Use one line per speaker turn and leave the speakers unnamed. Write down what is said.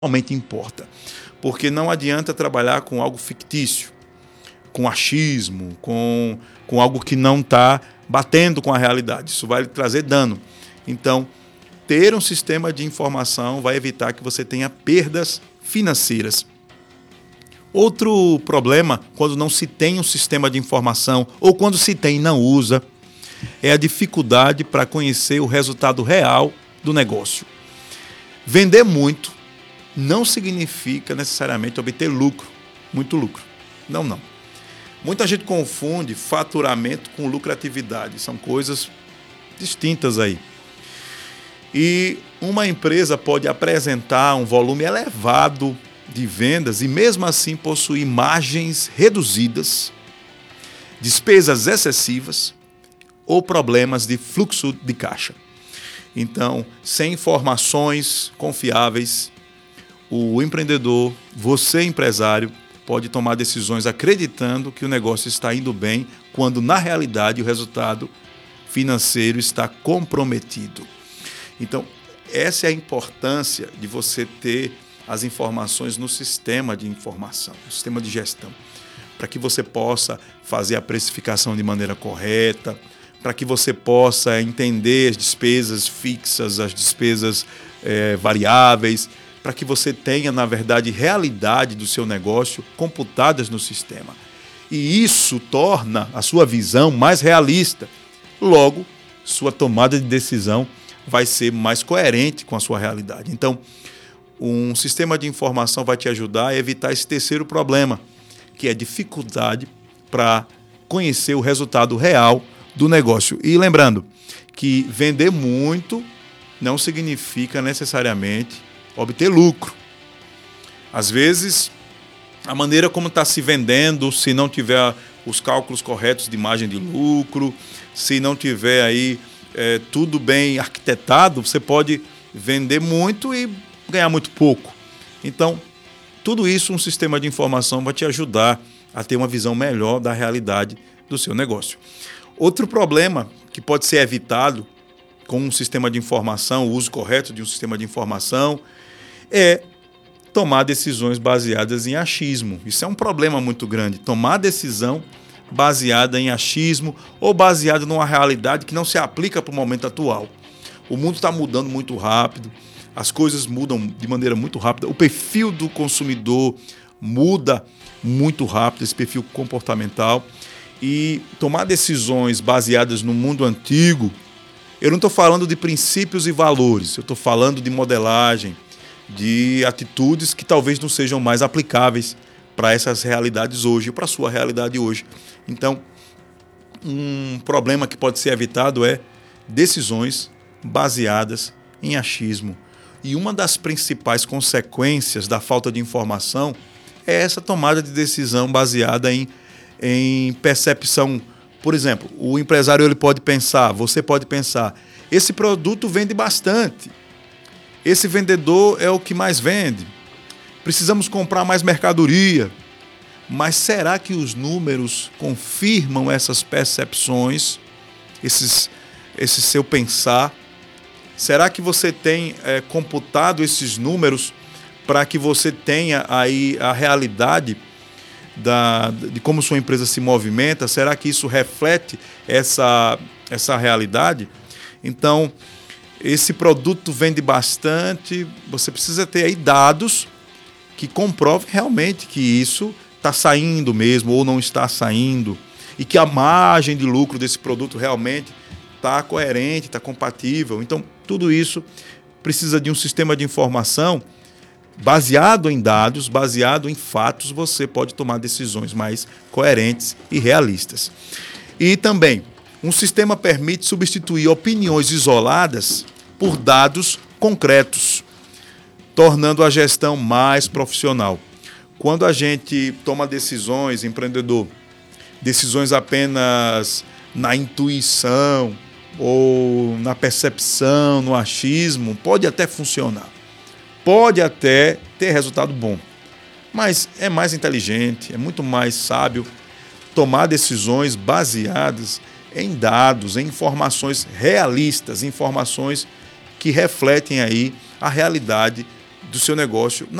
realmente importa. Porque não adianta trabalhar com algo fictício, com achismo, com algo que não está batendo com a realidade. Isso vai lhe trazer dano. Então, ter um sistema de informação vai evitar que você tenha perdas financeiras. Outro problema, quando não se tem um sistema de informação, ou quando se tem e não usa, é a dificuldade para conhecer o resultado real do negócio. Vender muito não significa necessariamente obter lucro, muito lucro. Não. Muita gente confunde faturamento com lucratividade, são coisas distintas aí. E uma empresa pode apresentar um volume elevado de vendas e mesmo assim possuir margens reduzidas, despesas excessivas ou problemas de fluxo de caixa. Então, sem informações confiáveis, o empreendedor, você empresário, pode tomar decisões acreditando que o negócio está indo bem, quando na realidade o resultado financeiro está comprometido. Então, essa é a importância de você ter as informações no sistema de informação, no sistema de gestão, para que você possa fazer a precificação de maneira correta, para que você possa entender as despesas fixas, as despesas variáveis, para que você tenha, na verdade, realidade do seu negócio computadas no sistema. E isso torna a sua visão mais realista. Logo, sua tomada de decisão vai ser mais coerente com a sua realidade. Então, um sistema de informação vai te ajudar a evitar esse terceiro problema, que é a dificuldade para conhecer o resultado real do negócio. E lembrando que vender muito não significa necessariamente obter lucro. Às vezes, a maneira como está se vendendo, se não tiver os cálculos corretos de margem de lucro, se não tiver aí tudo bem arquitetado, você pode vender muito e ganhar muito pouco. Então, tudo isso um sistema de informação vai te ajudar a ter uma visão melhor da realidade do seu negócio. Outro problema que pode ser evitado com um sistema de informação, o uso correto de um sistema de informação, é tomar decisões baseadas em achismo. Isso é um problema muito grande, tomar decisão baseada em achismo ou baseada numa realidade que não se aplica para o momento atual. O mundo está mudando muito rápido, as coisas mudam de maneira muito rápida, o perfil do consumidor muda muito rápido, esse perfil comportamental, e tomar decisões baseadas no mundo antigo, eu não estou falando de princípios e valores, eu estou falando de modelagem, de atitudes que talvez não sejam mais aplicáveis para essas realidades hoje, para a sua realidade hoje. Então, um problema que pode ser evitado é decisões baseadas em achismo. E uma das principais consequências da falta de informação é essa tomada de decisão baseada em percepção. Por exemplo, o empresário ele pode pensar, você pode pensar, esse produto vende bastante, esse vendedor é o que mais vende, precisamos comprar mais mercadoria. Mas será que os números confirmam essas percepções, esse seu pensar? Será que você tem computado esses números para que você tenha aí a realidade de como sua empresa se movimenta? Será que isso reflete essa realidade? Então, esse produto vende bastante, você precisa ter aí dados que comprovem realmente que isso está saindo mesmo ou não está saindo e que a margem de lucro desse produto realmente está coerente, está compatível. Então, tudo isso precisa de um sistema de informação baseado em dados, baseado em fatos, você pode tomar decisões mais coerentes e realistas. E também, um sistema permite substituir opiniões isoladas por dados concretos, tornando a gestão mais profissional. Quando a gente toma decisões, empreendedor, decisões apenas na intuição ou na percepção, no achismo, pode até funcionar. Pode até ter resultado bom. Mas é mais inteligente, é muito mais sábio tomar decisões baseadas em dados, em informações realistas, informações que refletem aí a realidade do seu negócio